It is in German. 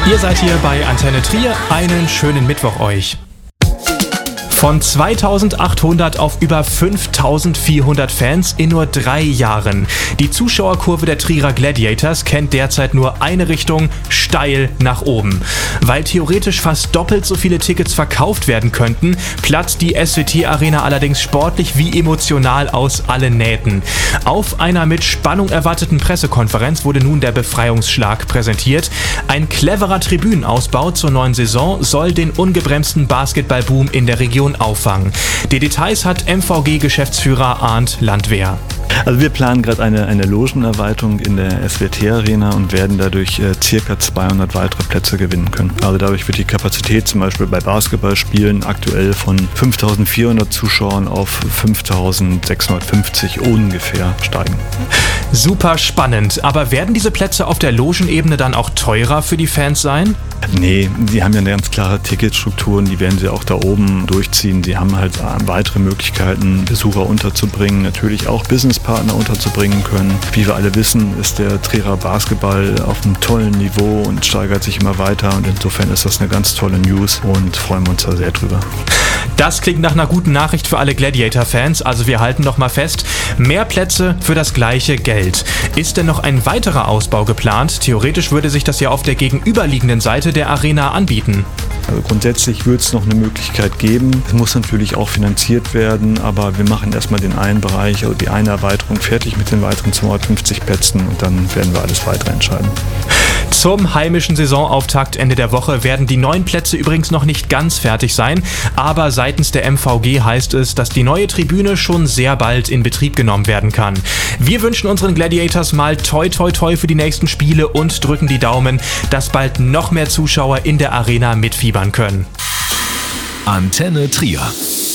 Ihr seid hier bei Antenne Trier. Einen schönen Mittwoch euch. Von 2800 auf über 5400 Fans in nur 3 Jahren. Die Zuschauerkurve der Trierer Gladiators kennt derzeit nur eine Richtung, steil nach oben. Weil theoretisch fast doppelt so viele Tickets verkauft werden könnten, platzt die SWT Arena allerdings sportlich wie emotional aus allen Nähten. Auf einer mit Spannung erwarteten Pressekonferenz wurde nun der Befreiungsschlag präsentiert. Ein cleverer Tribünenausbau zur neuen Saison soll den ungebremsten Basketballboom in der Region auffangen. Die Details hat MVG-Geschäftsführer Arndt Landwehr. Also wir planen gerade eine Logenerweiterung in der SWT Arena und werden dadurch ca. 200 weitere Plätze gewinnen können. Also dadurch wird die Kapazität zum Beispiel bei Basketballspielen aktuell von 5400 Zuschauern auf 5650 ungefähr steigen. Super spannend, aber werden diese Plätze auf der Logenebene dann auch teurer für die Fans sein? Nee, die haben ja eine ganz klare Ticketstrukturen, die werden sie auch da oben durchziehen. Sie haben halt weitere Möglichkeiten, Besucher unterzubringen, natürlich auch Businesspartner unterzubringen können. Wie wir alle wissen, ist der Trierer Basketball auf einem tollen Niveau und steigert sich immer weiter und insofern ist das eine ganz tolle News und freuen wir uns da sehr drüber. Das klingt nach einer guten Nachricht für alle Gladiator-Fans, also wir halten noch mal fest, mehr Plätze für das gleiche Geld. Ist denn noch ein weiterer Ausbau geplant? Theoretisch würde sich das ja auf der gegenüberliegenden Seite der Arena anbieten. Also grundsätzlich wird es noch eine Möglichkeit geben. Es muss natürlich auch finanziert werden, aber wir machen erstmal den einen Bereich, also die eine Erweiterung fertig mit den weiteren 250 Plätzen und dann werden wir alles weitere entscheiden. Zum heimischen Saisonauftakt Ende der Woche werden die neuen Plätze übrigens noch nicht ganz fertig sein, aber seitens der MVG heißt es, dass die neue Tribüne schon sehr bald in Betrieb genommen werden kann. Wir wünschen unseren Gladiators mal toi toi toi für die nächsten Spiele und drücken die Daumen, dass bald noch mehr Zuschauer in der Arena mitfiebern können. Antenne Trier.